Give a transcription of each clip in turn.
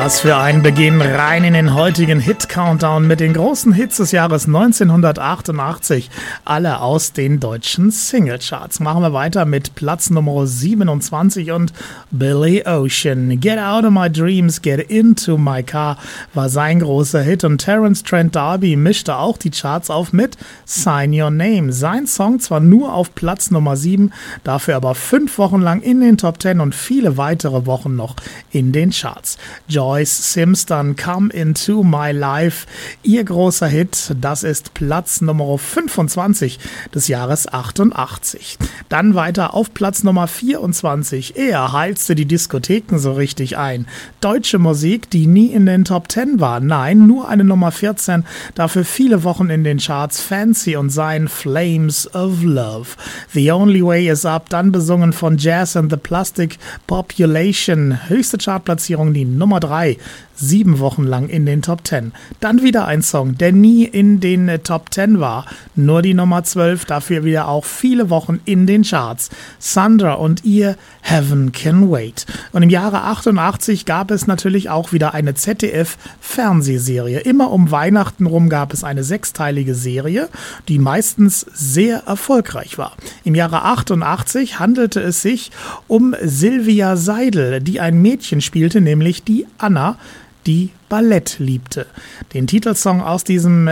Was für ein Beginn rein in den heutigen Hit-Countdown mit den großen Hits des Jahres 1988, alle aus den deutschen Singlecharts. Machen wir weiter mit Platz Nummer 27 und Billy Ocean. Get Out of My Dreams, Get Into My Car war sein großer Hit und Terence Trent D'Arby mischte auch die Charts auf mit Sign Your Name. Sein Song zwar nur auf Platz Nummer 7, dafür aber 5 Wochen lang in den Top 10 und viele weitere Wochen noch in den Charts. Joyce Sims dann Come Into My Life, ihr großer Hit, das ist Platz Nummer 25 des Jahres 88. Dann weiter auf Platz Nummer 24, er heizte die Diskotheken so richtig ein. Deutsche Musik, die nie in den Top 10 war, nein, nur eine Nummer 14, dafür viele Wochen in den Charts, Fancy und sein Flames of Love. The Only Way Is Up, dann besungen von Jazz and the Plastic Population, höchste Chartplatzierung die Nummer 3, 7 Wochen lang in den Top 10. Dann wieder ein Song, der nie in den Top 10 war, nur die Nummer 12, dafür wieder auch viele Wochen in den Charts. Sandra und ihr Heaven Can Wait. Und im Jahre 88 gab es natürlich auch wieder eine ZDF-Fernsehserie. Immer um Weihnachten rum gab es eine 6-teilige Serie, die meistens sehr erfolgreich war. Im Jahre 88 handelte es sich um Sylvia Seidel, die ein Mädchen spielte, nämlich die Anna, die Ballett liebte. Den Titelsong aus diesem,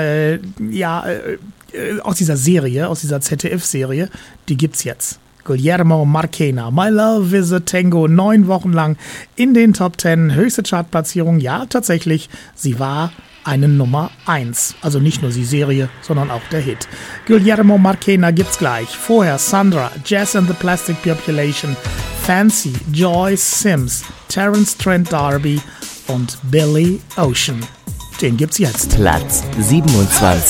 aus dieser Serie, aus dieser ZDF-Serie, die gibt's jetzt. Guillermo Marchena, My Love is a Tango, 9 Wochen lang in den Top 10, höchste Chartplatzierung, ja tatsächlich, sie war eine Nummer 1. Also nicht nur die Serie, sondern auch der Hit. Guillermo Marchena gibt's gleich. Vorher Sandra, Jazz and the Plastic Population, Fancy, Joyce Sims, Terence Trent D'Arby und Billy Ocean. Den gibt's jetzt. Platz 27.